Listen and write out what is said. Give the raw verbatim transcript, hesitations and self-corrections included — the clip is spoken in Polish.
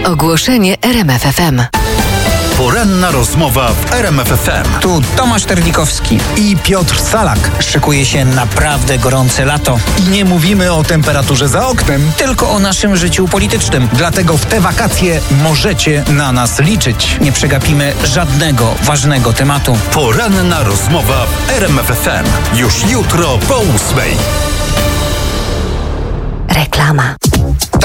Ogłoszenie R M F F M. Poranna rozmowa w R M F F M. Tu Tomasz Terlikowski i Piotr Salak. Szykuje się naprawdę gorące lato. I nie mówimy o temperaturze za oknem, tylko o naszym życiu politycznym. Dlatego w te wakacje możecie na nas liczyć. Nie przegapimy żadnego ważnego tematu. Poranna rozmowa w R M F F M. Już jutro po ósmej. Reklama.